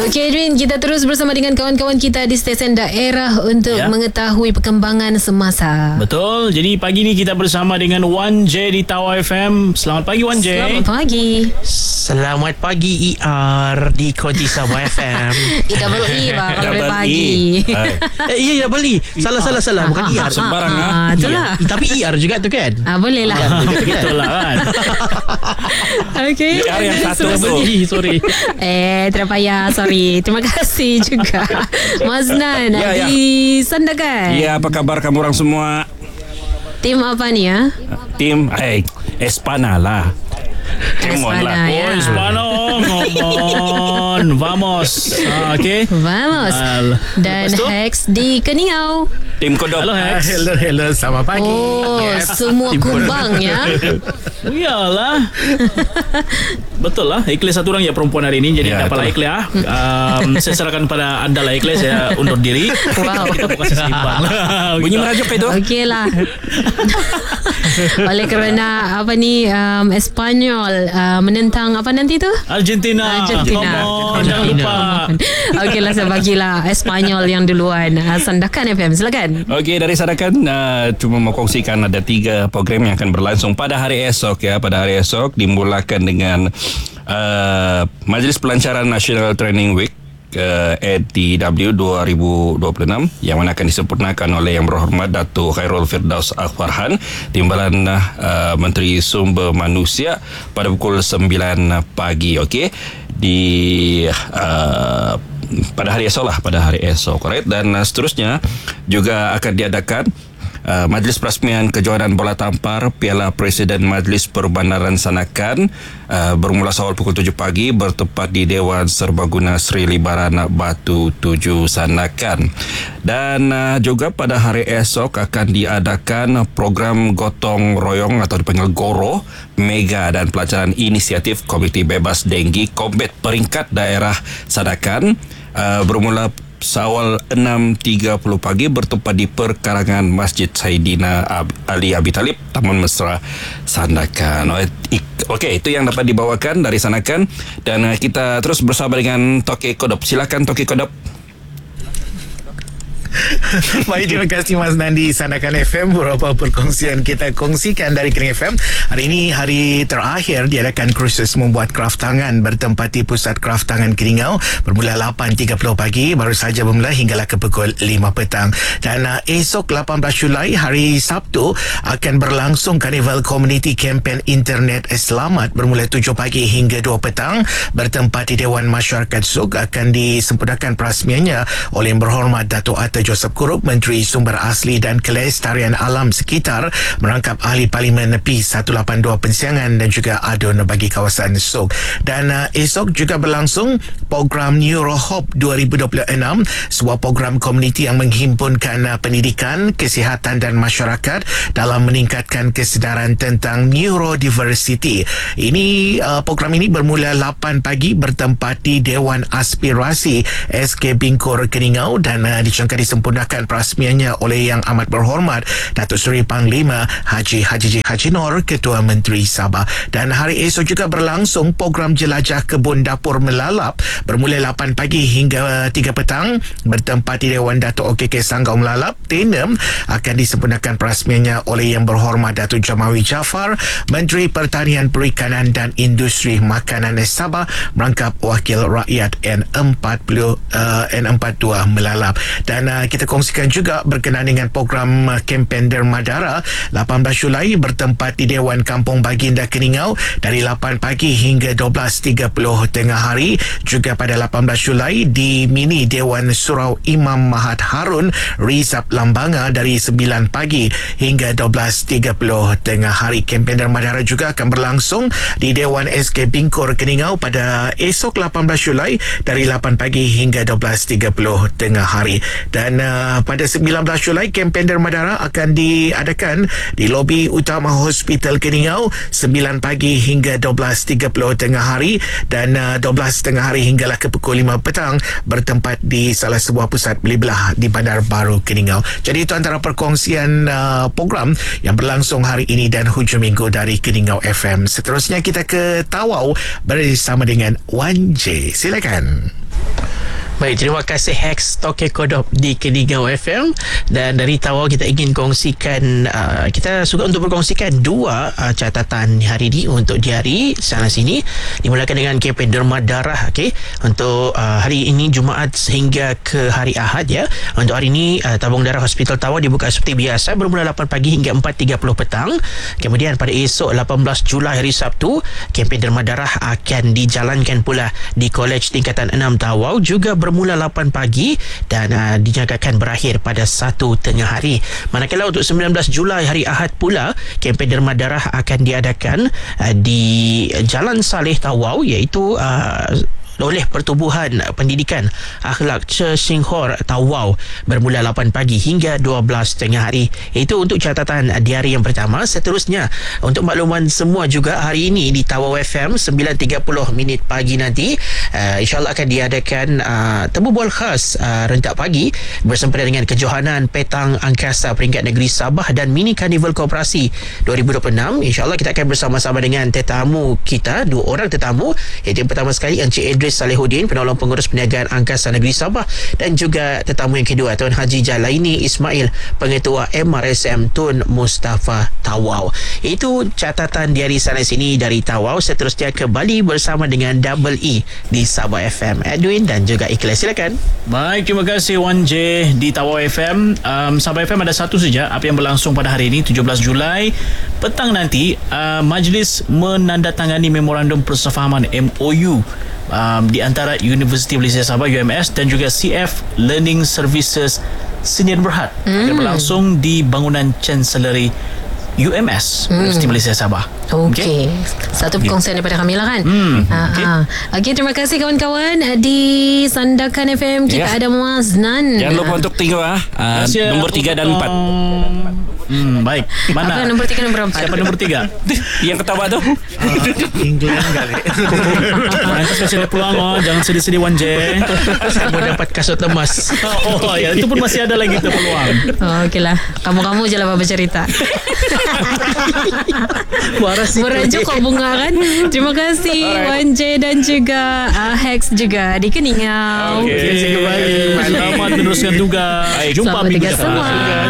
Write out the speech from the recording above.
Okey Edwin, kita terus bersama dengan kawan-kawan kita di stesen daerah untuk mengetahui perkembangan semasa. Betul. Jadi pagi ni kita bersama dengan Wan J di Tawa FM. Selamat pagi Wan J. Selamat pagi. Selamat pagi ER di Koti Sabah FM. Double E bang, kalau boleh pagi. Ya double E. Salah bukan ER. Sembarang itulah. Tapi ER juga tu kan? Boleh lah. Betul lah kan. Okey. ER yang satu tu. Sorry. Terpayah, sorry. Terima kasih juga Mas Nan di Sandakan. Ya, apa khabar kamu orang semua? Tim apa ni ya? Tim Espana lah. Come on lah. Oh, Hispano, ngomong. Vamos. Okay. Vamos. Dan Hex di Keningau. Tim Kodok. Halo Hex. Hello, selamat pagi. Semua kumbang ya. Iyalah. Betul lah. Ikhlas satu orang ya perempuan hari ini. Jadi tak apalah ikhlas. Saya serahkan pada anda lah ikhlas. Saya undur diri. Wow. Kita bukan sesimpang. Bunyi merajuk itu. Okey lah. Oleh kerana Espanyol menentang apa nanti tu? Argentina. Jangan lupa. Okeylah, saya bagilah Espanyol yang duluan. Sandakan FM, silakan. Okey, dari Sandakan cuma mau kongsikan ada 3 program yang akan berlangsung pada hari esok ya. Pada hari esok dimulakan dengan Majlis Pelancaran National Training Week ATW 2026 yang mana akan disempurnakan oleh Yang Berhormat Datuk Khairul Firdaus Al-Farhan, Timbalan Menteri Sumber Manusia, pada pukul 9 pagi. Okey, di pada hari esok correct. Dan seterusnya juga akan diadakan Majlis Perasmian Kejohanan Bola Tampar Piala Presiden Majlis Perbandaran Sandakan bermula awal pukul 7 pagi bertempat di Dewan Serbaguna Sri Libaran Batu 7 Sandakan. Dan juga pada hari esok akan diadakan program gotong royong atau dipanggil GORO Mega dan pelajaran inisiatif Komiti Bebas Denggi Kombet peringkat daerah Sandakan bermula awal 6.30 pagi bertempat di perkarangan Masjid Saidina Ali Abi Talib, Taman Mesra Sandakan. Okey, itu yang dapat dibawakan dari Sandakan. Dan kita terus bersama dengan Toke Kodop. Silakan Toke Kodop. Baik, terima kasih Mas Nandi. Sandakan FM, beberapa perkongsian kita kongsikan dari Kering FM. Hari ini hari terakhir diadakan kursus membuat kraft tangan bertempat di Pusat Kraft Tangan Keningau bermula 8.30 pagi, baru saja bermula hinggalah ke pukul 5 petang. Dan esok 18 Julai hari Sabtu akan berlangsung Karnival Community Campaign Internet Selamat bermula 7 pagi hingga 2 petang bertempat di Dewan Masyarakat Zug. Akan disempurnakan perasmiannya oleh Yang Berhormat Datuk Atta Joseph Kurup, Menteri Sumber Asli dan Kelestarian Alam Sekitar, merangkap Ahli Parlimen P182 Pensiangan dan juga ADUN bagi kawasan Zug. Dan esok juga berlangsung program NeuroHope 2026, sebuah program komuniti yang menghimpunkan pendidikan, kesihatan dan masyarakat dalam meningkatkan kesedaran tentang neurodiversity. Ini program ini bermula 8 pagi bertempat di Dewan Aspirasi SK Bingkur Keningau dan dijangka disempurnakan perasmiannya oleh Yang Amat Berhormat Datuk Seri Panglima Haji Nur, Ketua Menteri Sabah. Dan hari esok juga berlangsung program jelajah kebun dapur melalap bermula 8 pagi hingga 3 petang bertempat di Dewan Datuk OKK Sanggau Melalap Tenem. Akan disempurnakan perasmiannya oleh Yang Berhormat Datuk Jamawi Jaafar, Menteri Pertanian, Perikanan dan Industri Makanan Sabah, merangkap Wakil Rakyat N42 Melalap. Dan kita kongsikan juga berkenaan dengan program kempen Dermadara 18 Julai bertempat di Dewan Kampung Baginda Keningau dari 8 pagi hingga 12.30 tengah hari. Juga pada 18 Julai di Mini Dewan Surau Imam Mahat Harun Rizab Lambanga dari 9 pagi hingga 12.30 tengah hari. Kempen Dermadara juga akan berlangsung di Dewan SK Bingkur Keningau pada esok 18 Julai dari 8 pagi hingga 12.30 tengah hari. Dan pada 19 Julai kempen Dermadara akan diadakan di lobi utama Hospital Keningau 9 pagi hingga 12.30 tengah hari dan 12 tengah hari hinggalah ke pukul 5 petang bertempat di salah sebuah pusat beli belah di Bandar Baru Keningau. Jadi itu antara perkongsian program yang berlangsung hari ini dan hujung minggu dari Keningau FM. Seterusnya kita ke Tawau bersama dengan Wan J. Silakan. Baik, terima kasih Hex Toke Kodop di Keningau FM. Dan dari Tawau kita ingin kongsikan, kita suka untuk berkongsikan dua catatan hari ini untuk diari sana sini. Dimulakan dengan kempen derma darah, okey, untuk hari ini Jumaat sehingga ke hari Ahad ya. Untuk hari ini tabung darah Hospital Tawau dibuka seperti biasa bermula 8 pagi hingga 4.30 petang. Kemudian pada esok 18 Julai hari Sabtu, kempen derma darah akan dijalankan pula di Kolej Tingkatan 6 Tawau, juga bermula 8 pagi dan dinyatakan berakhir pada 1 tengah hari. Manakala untuk 19 Julai hari Ahad pula, kempen derma darah akan diadakan di Jalan Saleh Tawau, iaitu oleh Pertubuhan Pendidikan Akhlak Che Singhor Tawau, bermula 8 pagi hingga 12 tengah hari. Itu untuk catatan diari yang pertama. Seterusnya, untuk makluman semua juga, hari ini di Tawau FM 9.30 pagi nanti, insyaAllah akan diadakan temu bual khas rentak pagi bersempena dengan kejohanan Petang Angkasa Peringkat Negeri Sabah dan Mini Karnival Koperasi 2026. InsyaAllah kita akan bersama-sama dengan tetamu kita, 2 orang tetamu, iaitu yang pertama sekali Encik Idris Salihuddin, Penolong Pengurus Perniagaan Angkasa Negeri Sabah, dan juga tetamu yang kedua Tuan Haji Jalaini Ismail, Pengetua MRSM Tun Mustafa Tawau. Itu catatan diari sana sini dari Tawau. Seterusnya kembali bersama dengan Double E di Sabah FM. Edwin dan juga Ikhlas, silakan. Baik, terima kasih Wan J di Tawau FM. Sabah FM ada satu saja apa yang berlangsung pada hari ini 17 Julai petang nanti. Majlis menandatangani memorandum persefahaman MOU di antara Universiti Malaysia Sabah UMS dan juga CF Learning Services Sdn Bhd akan berlangsung di bangunan Chancellery UMS Universiti Malaysia Sabah. Okey. Satu perkongsian daripada kami lah kan. Okey, terima kasih kawan-kawan di Sandakan FM. Kita ada Muaznan. Jangan lupa untuk tengok nombor 3 dan 4. Baik. Mana? Apa nombor 3 nombor 4? Siapa nombor 3? Yang ketawa tu England kali. Nanti spesial peluang jangan sedih-sedih Wan J. Saya mau dapat kasut emas. Oh ya, itu pun masih ada lagi kita peluang. Okeylah. Kamu-kamu je lah bercerita. Merajuk kau bunga kan. Terima kasih Wan J dan juga Hex juga di Keningau. Okey, kembali. Selamat meneruskan tugas. Jumpa Selamat minggu tugas depan. semua.